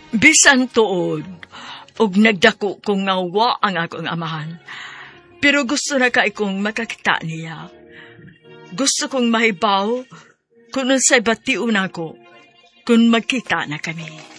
Bisan tuod, ug nagdako kong ngawa ang akong amahan. Pero gusto na ka ikong makakita niya. Gusto kong mahibaw kung unsay bation ako kung magkita na kami.